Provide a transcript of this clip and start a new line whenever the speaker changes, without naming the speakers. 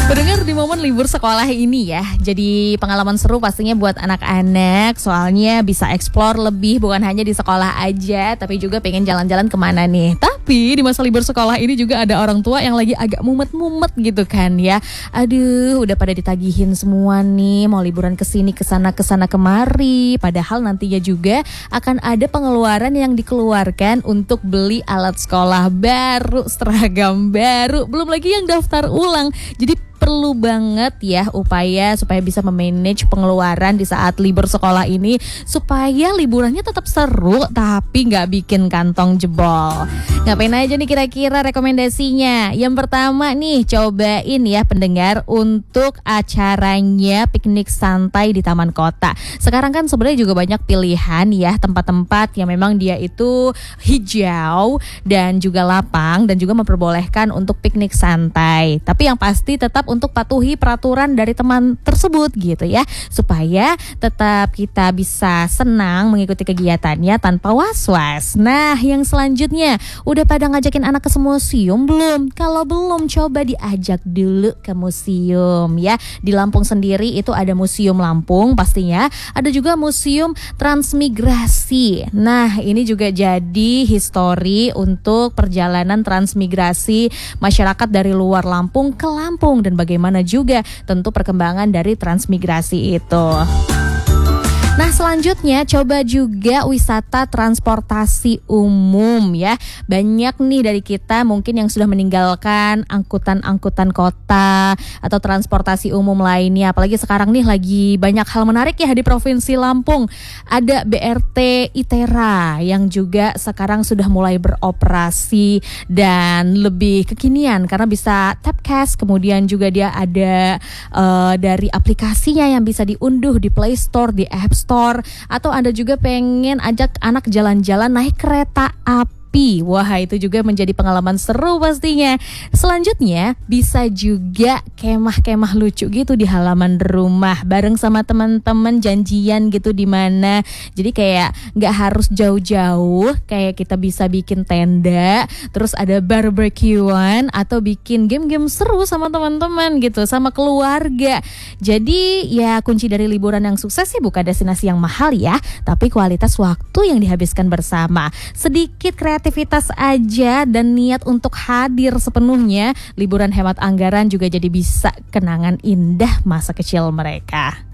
Mendengar di momen libur sekolah ini ya, jadi pengalaman seru pastinya buat anak-anak. Soalnya bisa explore lebih, bukan hanya di sekolah aja, tapi juga pengen jalan-jalan kemana nih. Tapi di masa libur sekolah ini juga ada orang tua yang lagi agak mumet-mumet gitu kan ya. Aduh, udah pada ditagihin semua nih, mau liburan kesini kesana kemari. Padahal nantinya juga akan ada pengeluaran yang dikeluarkan untuk beli alat sekolah baru, seragam baru, belum lagi yang daftar ulang. Jadi perlu banget ya upaya supaya bisa memanage pengeluaran di saat libur sekolah ini, supaya liburannya tetap seru tapi nggak bikin kantong jebol. Ngapain aja nih kira-kira rekomendasinya? Yang pertama nih, cobain ya pendengar untuk acaranya piknik santai di taman kota. Sekarang kan sebenarnya juga banyak pilihan ya, tempat-tempat yang memang dia itu hijau dan juga lapang dan juga memperbolehkan untuk piknik santai. Tapi yang pasti tetap untuk patuhi peraturan dari teman tersebut gitu ya, supaya tetap kita bisa senang mengikuti kegiatannya tanpa was-was. Nah, yang selanjutnya, udah pada ngajakin anak ke museum belum? Kalau belum, coba diajak dulu ke museum ya. Di Lampung sendiri itu ada Museum Lampung pastinya, ada juga Museum Transmigrasi. Nah, ini juga jadi histori untuk perjalanan transmigrasi masyarakat dari luar Lampung ke Lampung, dan bagaimana juga tentu perkembangan dari transmigrasi itu. Nah, selanjutnya coba juga wisata transportasi umum ya. Banyak nih dari kita mungkin yang sudah meninggalkan angkutan-angkutan kota atau transportasi umum lainnya. Apalagi sekarang nih lagi banyak hal menarik ya di Provinsi Lampung. Ada BRT ITERA yang juga sekarang sudah mulai beroperasi dan lebih kekinian karena bisa tap cash. Kemudian juga dia ada dari aplikasinya yang bisa diunduh di Play Store, di App Store. Atau Anda juga pengen ajak anak jalan-jalan naik kereta api. Wah, itu juga menjadi pengalaman seru pastinya. Selanjutnya bisa juga kemah-kemah lucu gitu di halaman rumah bareng sama teman-teman, janjian gitu di mana. Jadi kayak nggak harus jauh-jauh, kayak kita bisa bikin tenda, terus ada barbekyuan atau bikin game-game seru sama teman-teman gitu, sama keluarga. Jadi ya kunci dari liburan yang sukses sih bukan destinasi yang mahal ya, tapi kualitas waktu yang dihabiskan bersama. Sedikit kreativitas aja dan niat untuk hadir sepenuhnya, liburan hemat anggaran juga jadi bisa kenangan indah masa kecil mereka.